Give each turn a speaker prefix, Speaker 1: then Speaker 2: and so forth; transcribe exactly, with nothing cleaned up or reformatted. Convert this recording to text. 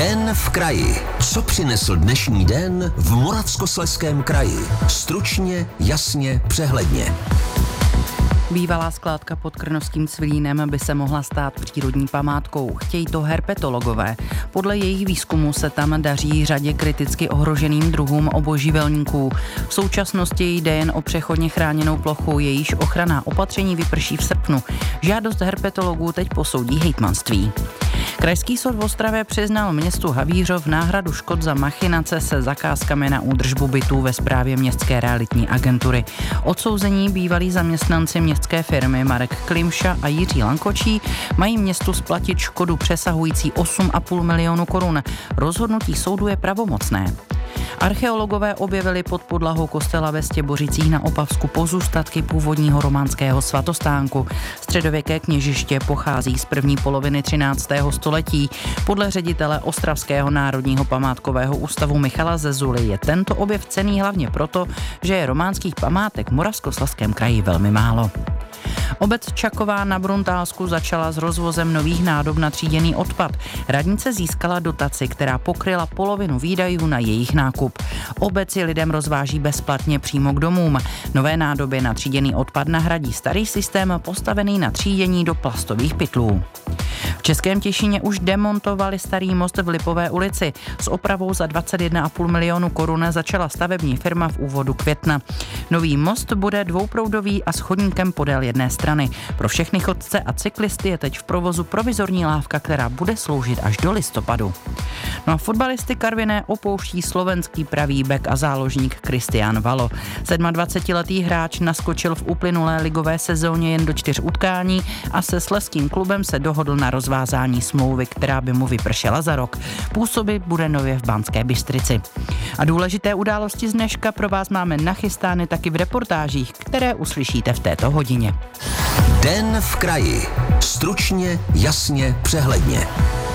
Speaker 1: Den v kraji. Co přinesl dnešní den v Moravskoslezském kraji? Stručně, jasně, přehledně.
Speaker 2: Bývalá skládka pod Krnovským Cvilínem by se mohla stát přírodní památkou. Chtějí to herpetologové. Podle jejich výzkumu se tam daří řadě kriticky ohroženým druhům obojživelníků. V současnosti jde jen o přechodně chráněnou plochu, jejíž ochranná opatření vyprší v srpnu. Žádost herpetologů teď posoudí hejtmanství. Krajský soud v Ostravě přiznal městu Havířov náhradu škod za machinace se zakázkami na údržbu bytů ve správě městské realitní agentury. Odsouzení bývalí zaměstnanci městské firmy Marek Klimša a Jiří Lankočí mají městu splatit škodu přesahující osm a půl milionu korun. Rozhodnutí soudu je pravomocné. Archeologové objevili pod podlahou kostela ve Stěbořicích na Opavsku pozůstatky původního románského svatostánku. Středověké kněžiště pochází z první poloviny třináctého století. Podle ředitele Ostravského národního památkového ústavu Michala Zezuly je tento objev cenný hlavně proto, že je románských památek v Moravskoslezském kraji velmi málo. Obec Čaková na Bruntálsku začala s rozvozem nových nádob na tříděný odpad. Radnice získala dotaci, která pokryla polovinu výdajů na jejich nákup. Obec ji lidem rozváží bezplatně přímo k domům. Nové nádoby na tříděný odpad nahradí starý systém postavený na třídění do plastových pytlů. V Českém Těšíně už demontovali starý most v Lipové ulici. S opravou za dvacet jedna a půl milionu korun začala stavební firma v úvodu května. Nový most bude dvouproudový a s chodníkem podél jedné strany. Pro všechny chodce a cyklisty je teď v provozu provizorní lávka, která bude sloužit až do listopadu. No a fotbalisty Karviné opouští slovenský pravý bek a záložník Kristián Valo. sedmadvacetiletý hráč naskočil v uplynulé ligové sezóně jen do čtyř utkání a se slezským klubem se dohodl na rozvázání smlouvy, která by mu vypršela za rok. Působit bude nově v Banské Bystrici. A důležité události z dneška pro vás máme nachystány taky v reportážích, které uslyšíte v této hodině.
Speaker 1: Den v kraji. Stručně, jasně, přehledně.